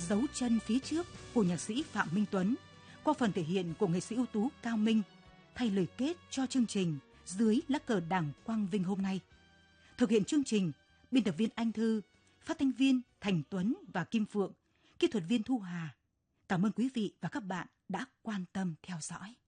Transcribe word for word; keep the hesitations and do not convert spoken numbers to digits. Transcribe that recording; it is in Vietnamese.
Dấu chân phía trước của nhạc sĩ Phạm Minh Tuấn qua phần thể hiện của nghệ sĩ ưu tú Cao Minh thay lời kết cho chương trình Dưới lá cờ Đảng Quang Vinh hôm nay. Thực hiện chương trình, biên tập viên Anh Thư, phát thanh viên Thành Tuấn và Kim Phượng, kỹ thuật viên Thu Hà. Cảm ơn quý vị và các bạn đã quan tâm theo dõi.